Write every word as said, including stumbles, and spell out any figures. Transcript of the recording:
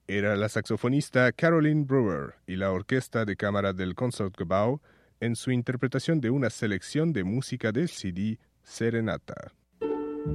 Era la saxofonista Caroline Brewer y la Orquesta de Cámara del Concertgebouw en su interpretación de una selección de música del C D Serenata.